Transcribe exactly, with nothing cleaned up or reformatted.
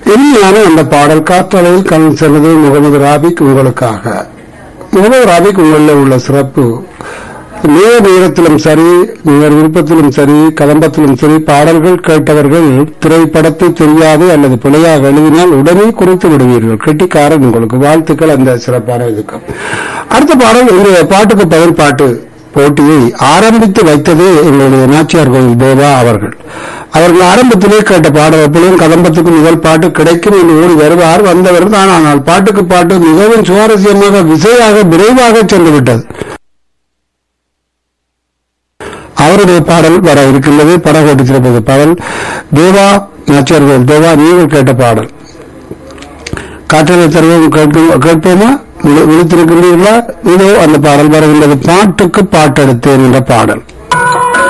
இனிமையான அந்த பாடல் காற்றலையில் கண் செல்வது முகமது ராபிக் உங்களுக்காக. முகமது ராபிக் உங்களில் உள்ள சிறப்பு நேர நேரத்திலும் சரி, நீங்கள் விருப்பத்திலும் சரி, கதம்பத்திலும் சரி, பாடல்கள் கேட்டவர்கள் திரைப்படத்தை தெரியாது அல்லது பிழையாக எழுதினால் உடனே குறித்து விடுவீர்கள். கெட்டிக்காரன், உங்களுக்கு வாழ்த்துக்கள் அந்த சிறப்பான இதுக்கு. அடுத்த பாடல் இந்த பாட்டுக்கு பதில் பாட்டு போட்டியை ஆரம்பித்து வைத்ததே எங்களுடைய நாச்சியார் கோயில் தேவா அவர்கள். அவர்கள் ஆரம்பத்திலே கேட்ட பாடல்களும் கதம்பத்துக்கு முதல் பாட்டு கிடைக்கும் என்று ஓடி வருவார். வந்தவர் தான். ஆனால் பாட்டுக்கு பாட்டு மிகவும் சுவாரஸ்யமாக விசையாக விரைவாக சென்று விட்டது. அவருடைய பாடல் வர இருக்கின்றது. படகோட்டி சிறப்பு பாடல் தேவா, நாச்சியார் கோயில் தேவா, நீங்கள் கேட்ட பாடல் காற்றலை தருவோம். கேட்போமா? விழித்திருக்கின்றீர்களா? இதோ அந்த பாடல் வருகின்றது. பாட்டுக்கு பாட்டெடுத்தேன் என்ற பாடல்.